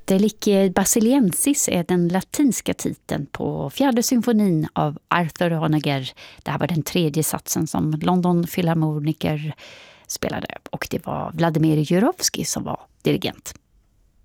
Deliciae Basiliensis är den latinska titeln på fjärde symfonin av Arthur Honegger. Det här var den tredje satsen som London Philharmoniker spelade och det var Vladimir Jurowski som var dirigent.